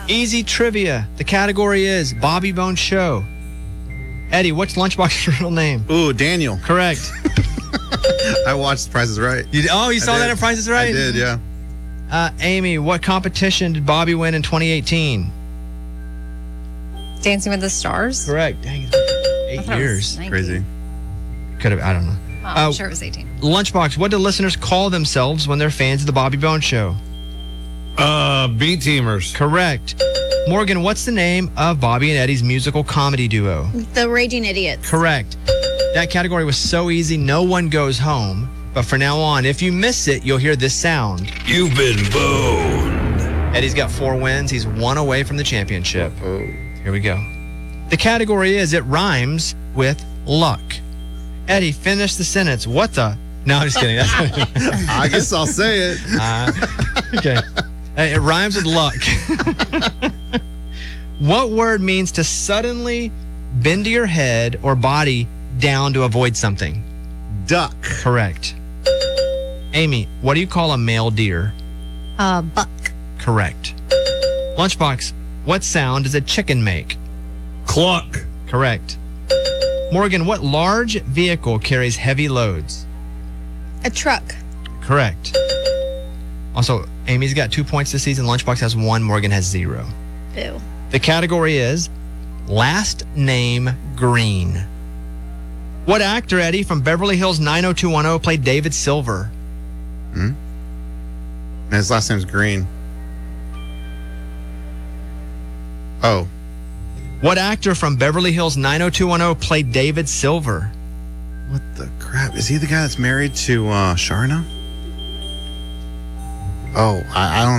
Easy trivia. The category is Bobby Bones Show. Eddie, what's Lunchbox's real name? Ooh, Daniel. Correct. I watched Price is Right. You saw that at Price is Right? I did, yeah. Amy, what competition did Bobby win in 2018? Dancing with the Stars? Correct. Dang, it's been 8 years. Crazy. Could have, I don't know. Well, I'm sure it was 18. Lunchbox, what do listeners call themselves when they're fans of the Bobby Bones Show? B-teamers. Correct. Morgan, what's the name of Bobby and Eddie's musical comedy duo? The Raging Idiots. Correct. That category was so easy, no one goes home. But from now on, if you miss it, you'll hear this sound. You've been boned. Eddie's got 4 wins. He's 1 away from the championship. Oh. Here we go. The category is it rhymes with luck. Eddie, finish the sentence. What the? No, I'm just kidding. I guess I'll say it. Okay. It rhymes with luck. What word means to suddenly bend your head or body down to avoid something? Duck. Correct. Amy, what do you call a male deer? Buck. Correct. Lunchbox, what sound does a chicken make? Cluck. Correct. Morgan, what large vehicle carries heavy loads? A truck. Correct. Also, Amy's got 2 points this season. Lunchbox has 1. Morgan has 0. Boo. The category is last name Green. What actor, Eddie, from Beverly Hills 90210 played David Silver? And his last name's Green. Oh. What actor from Beverly Hills 90210 played David Silver? What the crap? Is he the guy that's married to Sharna? Oh, I don't